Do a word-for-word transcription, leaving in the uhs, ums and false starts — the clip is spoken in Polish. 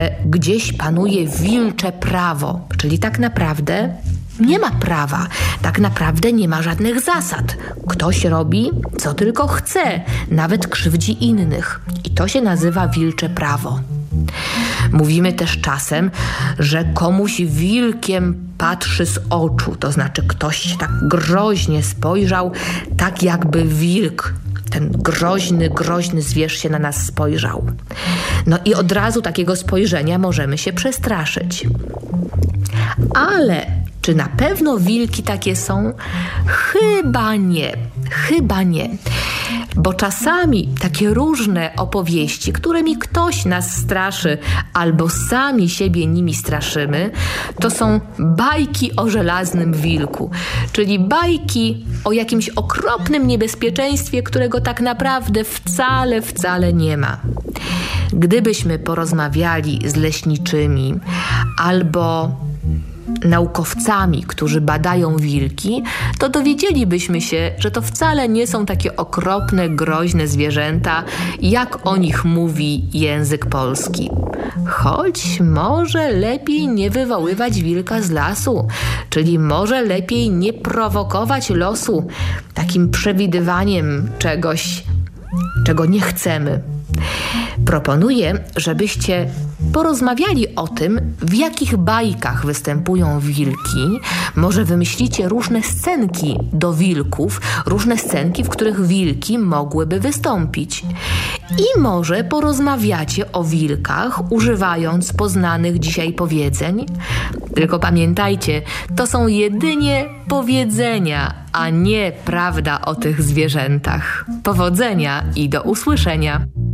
gdzieś panuje wilcze prawo, czyli tak naprawdę nie ma prawa, tak naprawdę nie ma żadnych zasad. Ktoś robi, co tylko chce, nawet krzywdzi innych. I to się nazywa wilcze prawo. Mówimy też czasem, że komuś wilkiem patrzy z oczu, to znaczy ktoś tak groźnie spojrzał, tak jakby wilk, ten groźny, groźny zwierz się na nas spojrzał. No i od razu takiego spojrzenia możemy się przestraszyć. Ale czy na pewno wilki takie są? Chyba nie. Chyba nie. Bo czasami takie różne opowieści, którymi ktoś nas straszy albo sami siebie nimi straszymy, to są bajki o żelaznym wilku, czyli bajki o jakimś okropnym niebezpieczeństwie, którego tak naprawdę wcale, wcale nie ma. Gdybyśmy porozmawiali z leśniczymi albo naukowcami, którzy badają wilki, to dowiedzielibyśmy się, że to wcale nie są takie okropne, groźne zwierzęta, jak o nich mówi język polski. Choć może lepiej nie wywoływać wilka z lasu, czyli może lepiej nie prowokować losu takim przewidywaniem czegoś, czego nie chcemy. Proponuję, żebyście porozmawiali o tym, w jakich bajkach występują wilki. Może wymyślicie różne scenki do wilków, różne scenki, w których wilki mogłyby wystąpić. I może porozmawiacie o wilkach, używając poznanych dzisiaj powiedzeń. Tylko pamiętajcie, to są jedynie powiedzenia, a nie prawda o tych zwierzętach. Powodzenia i do usłyszenia.